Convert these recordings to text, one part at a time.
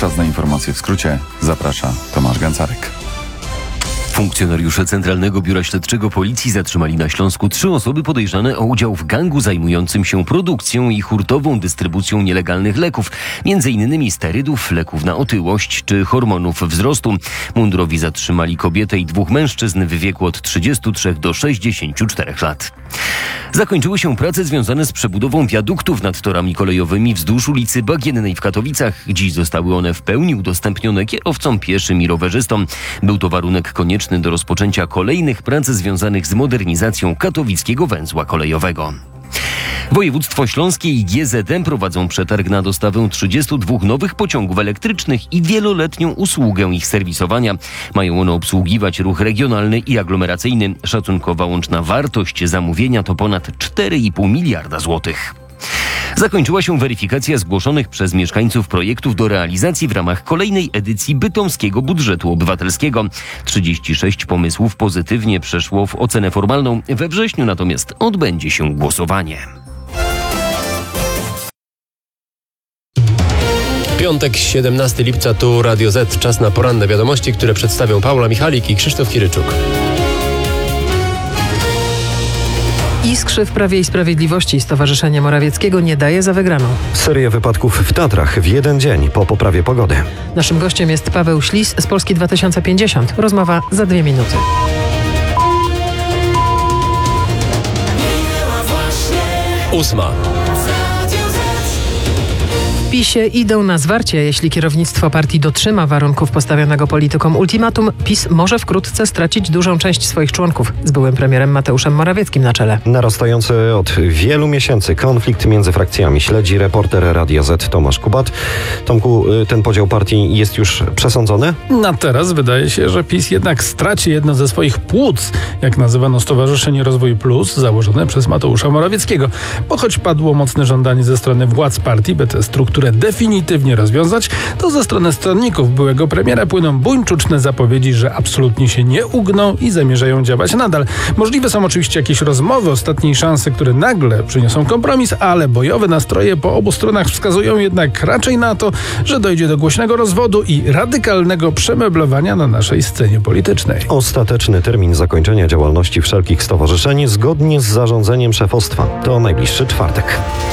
Czas na informacje w skrócie. Zaprasza Tomasz Gancarek. Funkcjonariusze Centralnego Biura Śledczego Policji zatrzymali na Śląsku 3 osoby podejrzane o udział w gangu zajmującym się produkcją i hurtową dystrybucją nielegalnych leków, m.in. sterydów, leków na otyłość czy hormonów wzrostu. Mundurowi zatrzymali kobietę i 2 mężczyzn w wieku od 33 do 64 lat. Zakończyły się prace związane z przebudową wiaduktów nad torami kolejowymi wzdłuż ulicy Bagiennej w Katowicach. Dziś zostały one w pełni udostępnione kierowcom, pieszym i rowerzystom. Był to warunek konieczny do rozpoczęcia kolejnych prac związanych z modernizacją katowickiego węzła kolejowego. Województwo śląskie i GZM prowadzą przetarg na dostawę 32 nowych pociągów elektrycznych i wieloletnią usługę ich serwisowania. Mają one obsługiwać ruch regionalny i aglomeracyjny. Szacunkowa łączna wartość zamówienia to ponad 4,5 miliarda złotych. Zakończyła się weryfikacja zgłoszonych przez mieszkańców projektów do realizacji w ramach kolejnej edycji bytomskiego budżetu obywatelskiego. 36 pomysłów pozytywnie przeszło w ocenę formalną. We wrześniu natomiast odbędzie się głosowanie. Piątek, 17 lipca, tu Radio Z. Czas na poranne wiadomości, które przedstawią Paula Michalik i Krzysztof Kiryczuk. Iskrzy w Prawie i Sprawiedliwości Stowarzyszenie Morawieckiego nie daje za wygraną. Serię wypadków w Tatrach w jeden dzień po poprawie pogody. Naszym gościem jest Paweł Ślis z Polski 2050. Rozmowa za 2 minuty. Ósma. PiS-ie idą na zwarcie. Jeśli kierownictwo partii dotrzyma warunków postawionego politykom ultimatum, PiS może wkrótce stracić dużą część swoich członków z byłym premierem Mateuszem Morawieckim na czele. Narastający od wielu miesięcy konflikt między frakcjami śledzi reporter Radia Z Tomasz Kubat. Tomku, ten podział partii jest już przesądzony? Na teraz wydaje się, że PiS jednak straci jedno ze swoich płuc, jak nazywano Stowarzyszenie Rozwój Plus, założone przez Mateusza Morawieckiego. Bo choć padło mocne żądanie ze strony władz partii, by tę strukturę definitywnie rozwiązać, to ze strony stronników byłego premiera płyną buńczuczne zapowiedzi, że absolutnie się nie ugną i zamierzają działać nadal. Możliwe są oczywiście jakieś rozmowy ostatniej szansy, które nagle przyniosą kompromis, ale bojowe nastroje po obu stronach wskazują jednak raczej na to, że dojdzie do głośnego rozwodu i radykalnego przemeblowania na naszej scenie politycznej. Ostateczny termin zakończenia działalności wszelkich stowarzyszeń zgodnie z zarządzeniem szefostwa to najbliższy czwartek.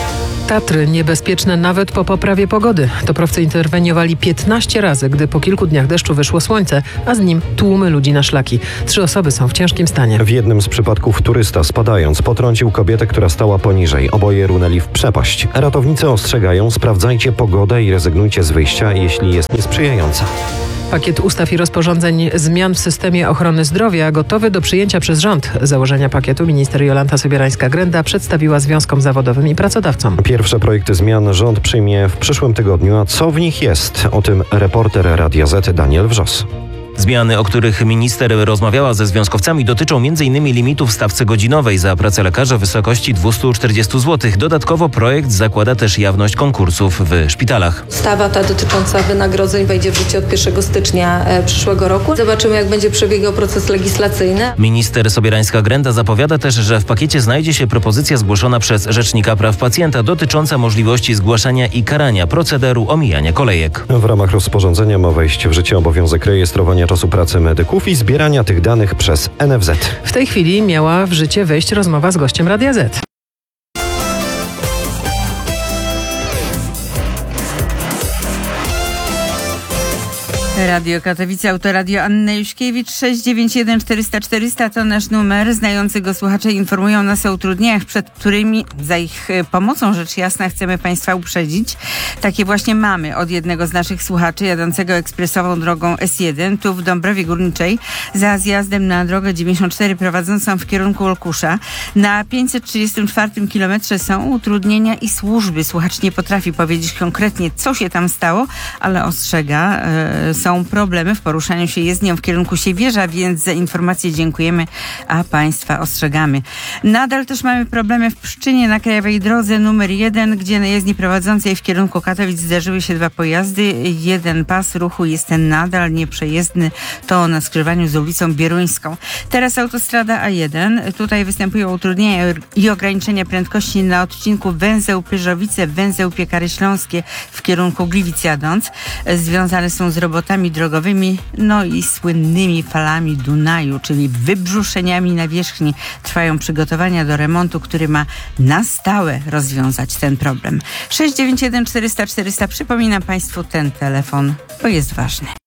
Tatry niebezpieczne nawet po poprawie pogody. Toprowcy interweniowali 15 razy, gdy po kilku dniach deszczu wyszło słońce, a z nim tłumy ludzi na szlaki. 3 osoby są w ciężkim stanie. W jednym z przypadków turysta spadając potrącił kobietę, która stała poniżej. Oboje runęli w przepaść. Ratownicy ostrzegają: sprawdzajcie pogodę i rezygnujcie z wyjścia, jeśli jest niesprzyjająca. Pakiet ustaw i rozporządzeń zmian w systemie ochrony zdrowia gotowy do przyjęcia przez rząd. Założenia pakietu minister Jolanta Sobierańska-Grenda przedstawiła związkom zawodowym i pracodawcom. Pierwsze projekty zmian rząd przyjmie w przyszłym tygodniu, a co w nich jest? O tym reporter Radia Z Daniel Wrzos. Zmiany, o których minister rozmawiała ze związkowcami, dotyczą m.in. limitu w stawce godzinowej za pracę lekarza w wysokości 240 zł. Dodatkowo projekt zakłada też jawność konkursów w szpitalach. Ustawa ta dotycząca wynagrodzeń wejdzie w życie od 1 stycznia przyszłego roku. Zobaczymy, jak będzie przebiegał proces legislacyjny. Minister Sobierańska-Grenda zapowiada też, że w pakiecie znajdzie się propozycja zgłoszona przez Rzecznika Praw Pacjenta dotycząca możliwości zgłaszania i karania procederu omijania kolejek. W ramach rozporządzenia ma wejść w życie obowiązek rejestrowania czasu pracy medyków i zbierania tych danych przez NFZ. W tej chwili miała w życie wejść rozmowa z gościem Radia Z. Radio Katowice, Autoradio Anna Juśkiewicz, 691 400 400 to nasz numer. Znający go słuchacze informują nas o utrudnieniach, przed którymi za ich pomocą rzecz jasna chcemy Państwa uprzedzić. Takie właśnie mamy od jednego z naszych słuchaczy jadącego ekspresową drogą S1 tu w Dąbrowie Górniczej za zjazdem na drogę 94 prowadzącą w kierunku Olkusza. Na 534 kilometrze są utrudnienia i służby. Słuchacz nie potrafi powiedzieć konkretnie, co się tam stało, ale ostrzega, są są problemy w poruszaniu się jezdnią w kierunku Siewierza, więc za informacje dziękujemy, a Państwa ostrzegamy. Nadal też mamy problemy w Pszczynie na krajowej drodze numer 1, gdzie na jezdni prowadzącej w kierunku Katowic zdarzyły się 2 pojazdy. Jeden pas ruchu jest nadal nieprzejezdny, to na skrzyżowaniu z ulicą Bieruńską. Teraz autostrada A1. Tutaj występują utrudnienia i ograniczenia prędkości na odcinku węzeł Pyrzowice, węzeł Piekary Śląskie w kierunku Gliwic jadąc. Związane są z robotami drogowymi, no i słynnymi falami Dunaju, czyli wybrzuszeniami nawierzchni. Trwają przygotowania do remontu, który ma na stałe rozwiązać ten problem. 691 400 400. Przypominam Państwu ten telefon, bo jest ważny.